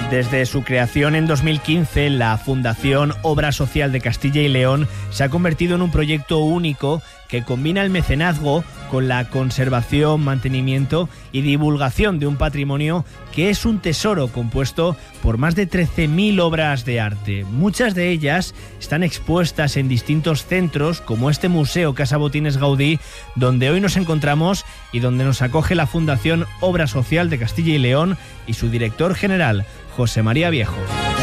Desde su creación en 2015, la Fundación Obra Social de Castilla y León se ha convertido en un proyecto único que combina el mecenazgo con la conservación, mantenimiento y divulgación de un patrimonio que es un tesoro compuesto por más de 13.000 obras de arte. Muchas de ellas están expuestas en distintos centros, como este Museo Casa Botines Gaudí, donde hoy nos encontramos y donde nos acoge la Fundación Obra Social de Castilla y León y su director general, José María Viejo.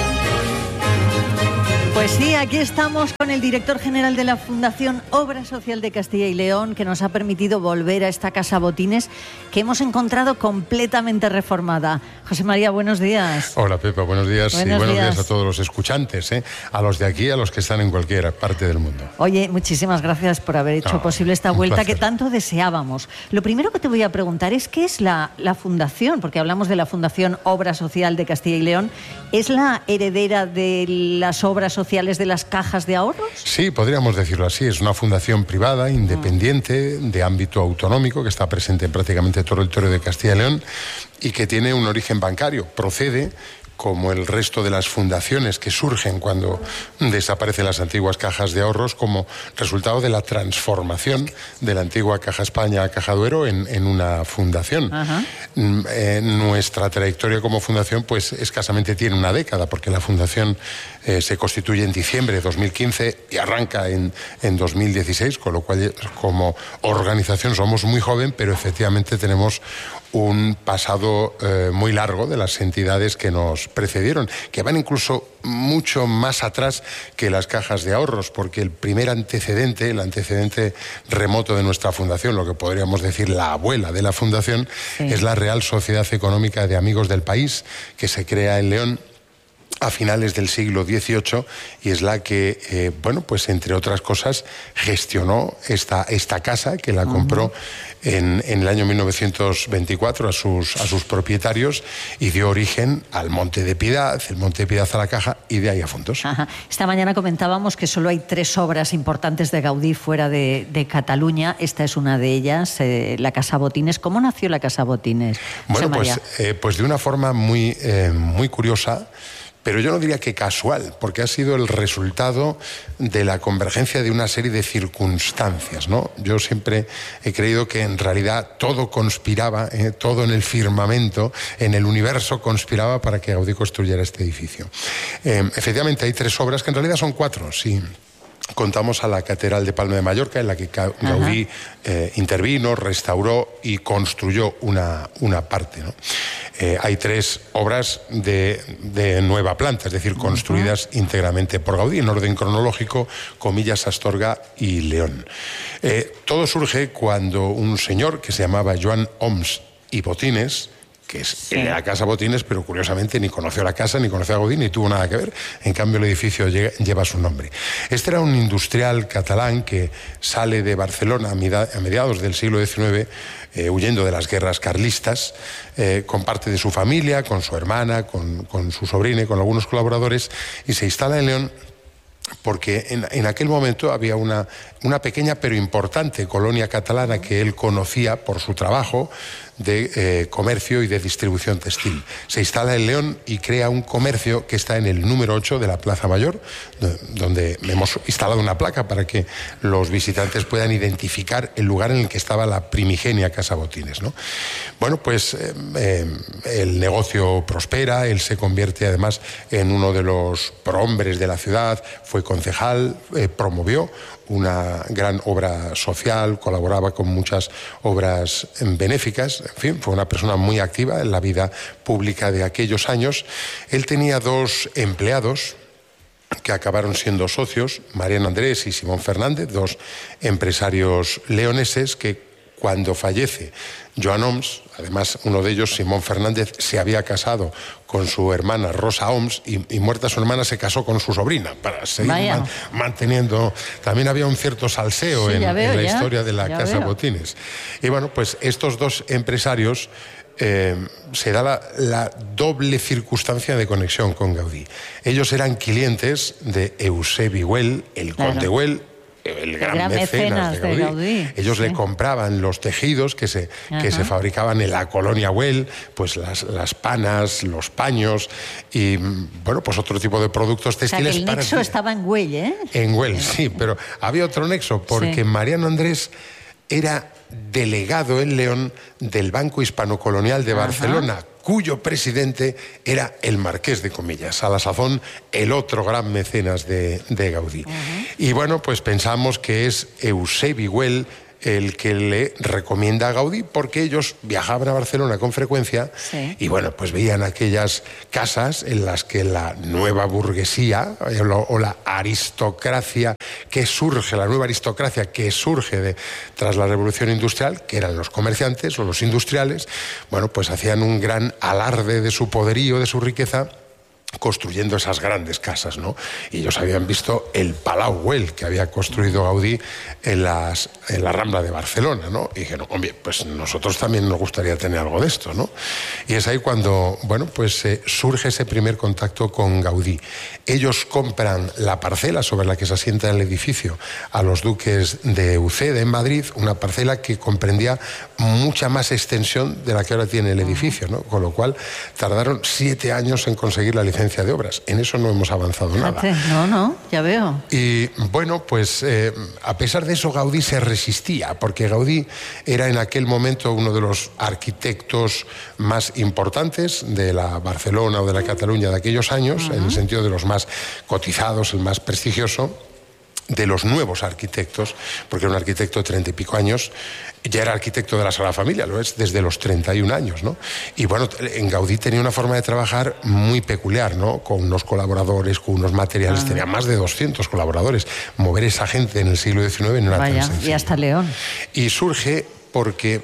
Pues sí, aquí estamos con el director general de la Fundación Obra Social de Castilla y León, que nos ha permitido volver a esta Casa Botines que hemos encontrado completamente reformada. José María, buenos días. Hola, Pepa, buenos días. Buenos días a todos los escuchantes, a los de aquí y a los que están en cualquier parte del mundo. Oye, muchísimas gracias por haber hecho posible esta vuelta que tanto deseábamos. Lo primero que te voy a preguntar es ¿qué es la Fundación? Porque hablamos de la Fundación Obra Social de Castilla y León. ¿Es la heredera de las obras sociales de las cajas de ahorros? Sí, podríamos decirlo así. Es una fundación privada, independiente, de ámbito autonómico, que está presente en prácticamente todo el territorio de Castilla y León y que tiene un origen bancario. Procede, como el resto de las fundaciones que surgen cuando desaparecen las antiguas cajas de ahorros, como resultado de la transformación de la antigua Caja España a Caja Duero en una fundación. Nuestra trayectoria como fundación pues escasamente tiene una década, porque la fundación se constituye en diciembre de 2015 y arranca en 2016, con lo cual como organización somos muy joven, pero efectivamente tenemos un pasado muy largo de las entidades que nos precedieron, que van incluso mucho más atrás que las cajas de ahorros, porque el primer antecedente, el antecedente remoto de nuestra fundación, lo que podríamos decir la abuela de la fundación, es la Real Sociedad Económica de Amigos del País, que se crea en León a finales del siglo XVIII y es la que, pues entre otras cosas, gestionó esta casa, que la compró en el año 1924 a sus propietarios y dio origen al Monte de Piedad, el Monte de Piedad a la Caja y de ahí a Fondos. Esta mañana comentábamos que solo hay 3 obras importantes de Gaudí fuera de Cataluña. Esta es una de ellas, la Casa Botines. ¿Cómo nació la Casa Botines? Bueno, pues de una forma muy curiosa, pero yo no diría que casual, porque ha sido el resultado de la convergencia de una serie de circunstancias, ¿no? Yo siempre he creído que en realidad todo conspiraba, todo en el firmamento, en el universo conspiraba para que Gaudí construyera este edificio. Efectivamente hay 3 obras, que en realidad son 4, sí. Contamos a la Catedral de Palma de Mallorca, en la que Gaudí intervino, restauró y construyó una parte, ¿no? Hay 3 obras de nueva planta, es decir, construidas íntegramente por Gaudí, en orden cronológico: Comillas, Astorga y León. Todo surge cuando un señor que se llamaba Joan Oms i Botines, que es el de la Casa Botines, pero curiosamente ni conoció la casa, ni conoció a Gaudí, ni tuvo nada que ver. En cambio, el edificio lleva su nombre. Este era un industrial catalán que sale de Barcelona a mediados del siglo XIX, huyendo de las guerras carlistas, con parte de su familia, con su hermana, con su sobrina y con algunos colaboradores, y se instala en León porque en aquel momento había una pequeña pero importante colonia catalana que él conocía por su trabajo de comercio y de distribución textil. Se instala en León y crea un comercio que está en el número 8 de la Plaza Mayor, donde hemos instalado una placa para que los visitantes puedan identificar el lugar en el que estaba la primigenia Casa Botines, ¿no? Bueno, pues el negocio prospera, él se convierte además en uno de los prohombres de la ciudad, fue concejal, promovió una gran obra social, colaboraba con muchas obras benéficas, en fin, fue una persona muy activa en la vida pública de aquellos años. Él tenía 2 empleados que acabaron siendo socios, Mariano Andrés y Simón Fernández, 2 empresarios leoneses que, cuando fallece Joan Oms, además uno de ellos, Simón Fernández, se había casado con su hermana Rosa Oms y muerta su hermana se casó con su sobrina para seguir manteniendo. También había un cierto salseo en la historia de la Casa Botines. Y bueno, pues estos 2 empresarios se da la doble circunstancia de conexión con Gaudí. Ellos eran clientes de Eusebi Güell, el conde Güell, el gran mecenas de Gaudí. Ellos le compraban los tejidos que se fabricaban en la colonia Güell, pues las panas, los paños y, bueno, pues otro tipo de productos textiles. O sea, que el nexo estaba en Güell, ¿eh? En Güell, sí, pero había otro nexo, porque Mariano Andrés era delegado en León del Banco Hispano-Colonial de Barcelona, cuyo presidente era el Marqués de Comillas, a la sazón el otro gran mecenas de Gaudí. Y bueno, pues pensamos que es Eusebi Güell el que le recomienda a Gaudí, porque ellos viajaban a Barcelona con frecuencia y bueno, pues veían aquellas casas en las que la nueva burguesía o la aristocracia que surge, la nueva aristocracia que surge tras la Revolución Industrial, que eran los comerciantes o los industriales, bueno, pues hacían un gran alarde de su poderío, de su riqueza, construyendo esas grandes casas, ¿no? Y ellos habían visto el Palau Güell que había construido Gaudí en la Rambla de Barcelona, ¿no? Y dijeron, hombre, pues nosotros también nos gustaría tener algo de esto, ¿no? Y es ahí cuando, bueno, pues surge ese primer contacto con Gaudí. Ellos compran la parcela sobre la que se asienta el edificio a los duques de Uceda en Madrid, una parcela que comprendía mucha más extensión de la que ahora tiene el edificio, ¿no? Con lo cual tardaron 7 años en conseguir la licencia de obras. En eso no hemos avanzado nada. No, ya veo. Y bueno, pues a pesar de eso Gaudí se resistía, porque Gaudí era en aquel momento uno de los arquitectos más importantes de la Barcelona o de la Cataluña de aquellos años, en el sentido de los más cotizados, el más prestigioso, de los nuevos arquitectos, porque era un arquitecto de 30 y pico años, ya era arquitecto de la Sagrada Familia, lo es desde los 31 años, ¿no? Y bueno, en Gaudí tenía una forma de trabajar muy peculiar, ¿no? Con unos colaboradores, con unos materiales, tenía más de 200 colaboradores. Mover esa gente en el siglo XIX no era tan sencillo. Y hasta León. Y surge porque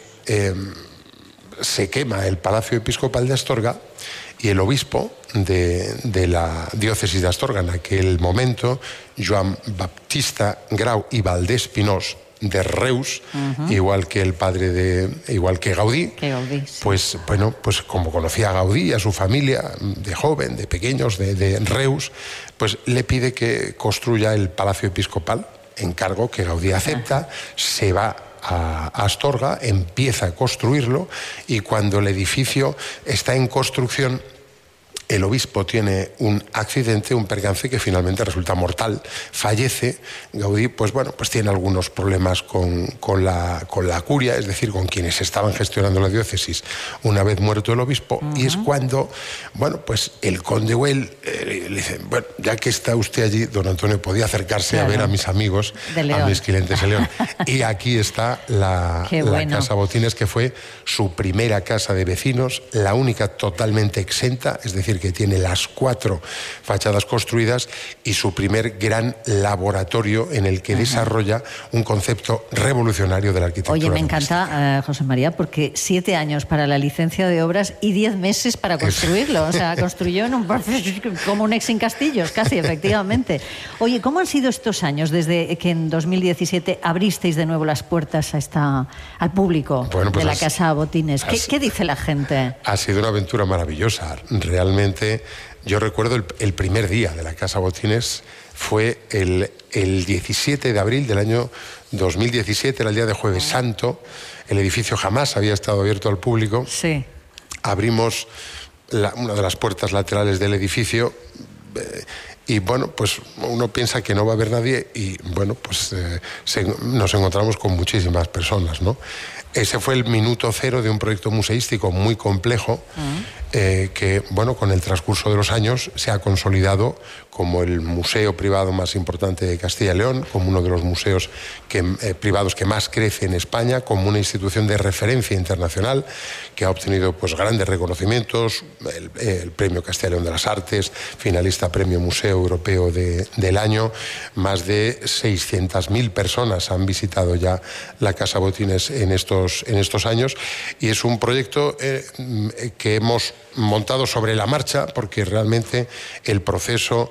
se quema el Palacio Episcopal de Astorga y el obispo de la diócesis de Astorga en aquel momento, Joan Baptista Grau y Valdés Pinós, de Reus, igual que el padre igual que Gaudí, pues bueno, pues como conocía a Gaudí y a su familia de joven, de pequeños, de Reus, pues le pide que construya el Palacio Episcopal, encargo que Gaudí acepta, se va a Astorga, empieza a construirlo y cuando el edificio está en construcción, el obispo tiene un accidente, un percance que finalmente resulta mortal, fallece. Gaudí, pues bueno, pues tiene algunos problemas con la curia, es decir, con quienes estaban gestionando la diócesis una vez muerto el obispo, y es cuando, bueno, pues el conde Güell le dice, bueno, ya que está usted allí, don Antonio, podía acercarse a ver a mis amigos, a mis clientes de León. Y aquí está la Casa Botines, que fue su primera casa de vecinos, la única totalmente exenta, es decir, que tiene las 4 fachadas construidas y su primer gran laboratorio en el que desarrolla un concepto revolucionario de la arquitectura. Oye, me encanta, José María, porque 7 años para la licencia de obras y 10 meses para construirlo. O sea, construyó en un proceso como un ex sin castillos, casi, efectivamente. Oye, ¿cómo han sido estos años desde que en 2017 abristeis de nuevo las puertas al público de la Casa Botines? ¿Qué dice la gente? Ha sido una aventura maravillosa. Realmente, yo recuerdo el primer día de la Casa Botines fue el 17 de abril del año 2017, era el día de Jueves Santo. El edificio jamás había estado abierto al público. Sí. Abrimos una de las puertas laterales del edificio y bueno, pues uno piensa que no va a haber nadie y bueno, pues nos encontramos con muchísimas personas, ¿no? Ese fue el minuto cero de un proyecto museístico muy complejo que, bueno, con el transcurso de los años se ha consolidado como el museo privado más importante de Castilla y León, como uno de los museos privados que más crece en España, como una institución de referencia internacional que ha obtenido pues grandes reconocimientos, el Premio Castilla y León de las Artes, finalista Premio Museo Europeo del año. Más de 600.000 personas han visitado ya la Casa Botines en estos años y es un proyecto que hemos montado sobre la marcha porque realmente el proceso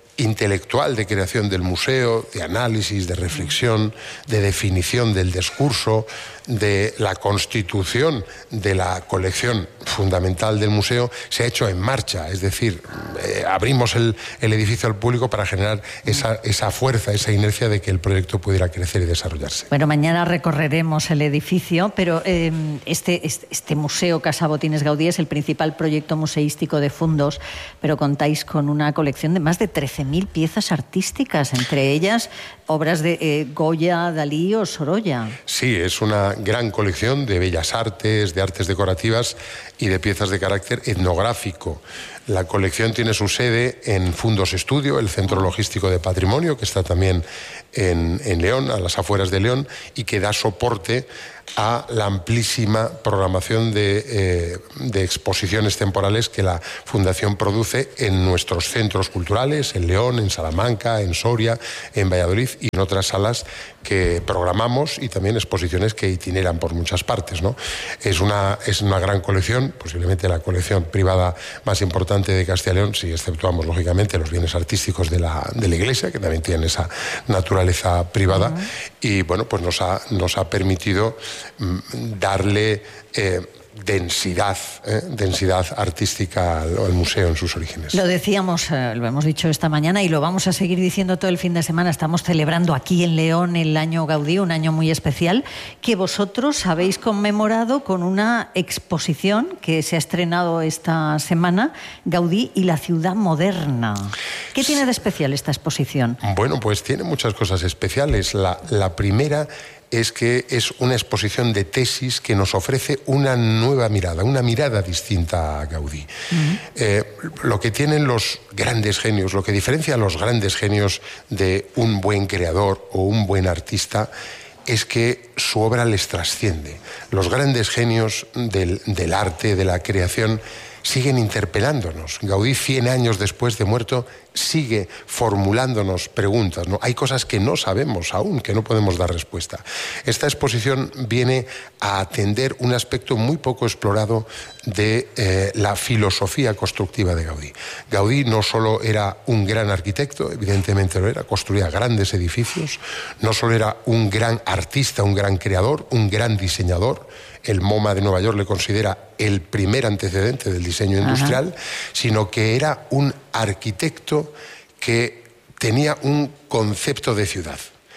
intelectual de creación del museo, de análisis, de reflexión, de definición del discurso, de la constitución de la colección fundamental del museo, se ha hecho en marcha. Es decir, abrimos el edificio al público para generar esa fuerza, esa inercia de que el proyecto pudiera crecer y desarrollarse. Bueno, mañana recorreremos el edificio, pero este museo Casa Botines Gaudí es el principal proyecto museístico de Fundos, pero contáis con una colección de más de 13.000 piezas artísticas, entre ellas obras de Goya, Dalí o Sorolla. Sí, es una gran colección de bellas artes, de artes decorativas y de piezas de carácter etnográfico. La colección tiene su sede en Fundos Estudio, el Centro Logístico de Patrimonio, que está también en León, a las afueras de León, y que da soporte a la amplísima programación de exposiciones temporales que la Fundación produce en nuestros centros culturales, en León, en Salamanca, en Soria, en Valladolid y en otras salas que programamos, y también exposiciones que itineran por muchas partes, ¿no? Es una gran colección, posiblemente la colección privada más importante de Castilla y León, si exceptuamos lógicamente los bienes artísticos de la Iglesia, que también tienen esa naturaleza privada. Y bueno, pues nos ha permitido darle densidad artística al museo en sus orígenes. Lo decíamos, lo hemos dicho esta mañana y lo vamos a seguir diciendo todo el fin de semana. Estamos celebrando aquí en León el año Gaudí, un año muy especial, que vosotros habéis conmemorado con una exposición que se ha estrenado esta semana, Gaudí y la ciudad moderna. ¿Qué tiene de especial esta exposición? Bueno, pues tiene muchas cosas especiales. La primera es que es una exposición de tesis que nos ofrece una nueva mirada, una mirada distinta a Gaudí. Lo que tienen los grandes genios, lo que diferencia a los grandes genios de un buen creador o un buen artista, es que su obra les trasciende. Los grandes genios del arte, de la creación, siguen interpelándonos. Gaudí, 100 años después de muerto, sigue formulándonos preguntas, ¿no? Hay cosas que no sabemos aún, que no podemos dar respuesta. Esta exposición viene a atender un aspecto muy poco explorado de la filosofía constructiva de Gaudí. Gaudí no solo era un gran arquitecto, evidentemente lo era, construía grandes edificios, no solo era un gran artista, un gran creador, un gran diseñador. El MoMA de Nueva York le considera el primer antecedente del diseño industrial, sino que era un arquitecto que tenía un concepto de ciudad.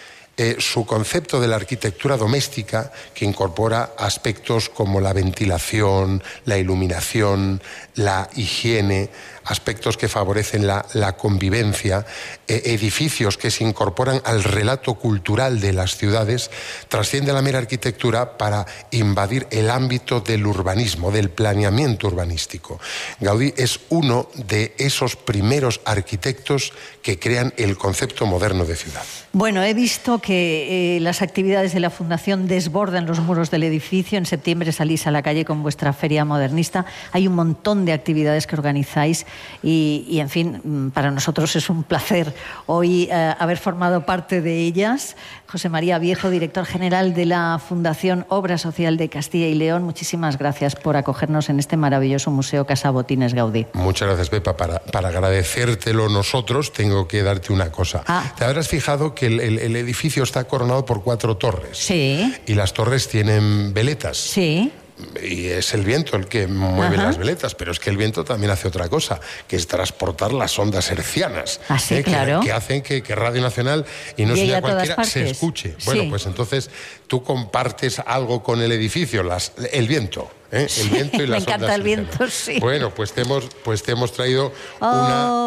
Su concepto de la arquitectura doméstica, que incorpora aspectos como la ventilación, la iluminación, la higiene, aspectos que favorecen la convivencia, edificios que se incorporan al relato cultural de las ciudades, trasciende la mera arquitectura para invadir el ámbito del urbanismo, del planeamiento urbanístico. Gaudí es uno de esos primeros arquitectos que crean el concepto moderno de ciudad. Bueno, he visto que las actividades de la Fundación desbordan los muros del edificio. En septiembre salís a la calle con vuestra feria modernista. Hay un montón de actividades que organizáis y en fin, para nosotros es un placer hoy haber formado parte de ellas. José María Viejo, director general de la Fundación Obra Social de Castilla y León, muchísimas gracias por acogernos en este maravilloso museo Casa Botines Gaudí. Muchas gracias, Pepa. Para agradecértelo nosotros, tengo que darte una cosa. Te habrás fijado que el edificio está coronado por 4 torres. Sí. Y las torres tienen veletas. Sí. Y es el viento el que mueve las veletas, pero es que el viento también hace otra cosa, que es transportar las ondas hercianas. Sí, claro. Que hacen que Radio Nacional y no sea cualquiera se escuche. Bueno, pues entonces tú compartes algo con el edificio, el viento. El viento y las ondas. Me encanta el viento, sí. Bueno, pues te hemos traído una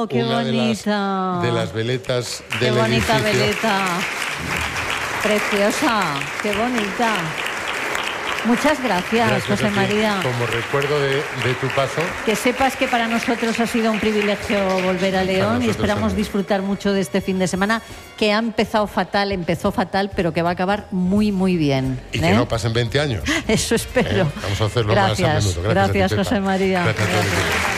de las veletas del edificio. Qué bonita veleta. Preciosa, qué bonita. Muchas gracias, José María. Como recuerdo de tu paso. Que sepas que para nosotros ha sido un privilegio volver a León y esperamos disfrutar mucho de este fin de semana, que empezó fatal, pero que va a acabar muy, muy bien. Y que no pasen 20 años. Eso espero. Vamos a hacerlo más a menudo. Gracias, José María. Gracias.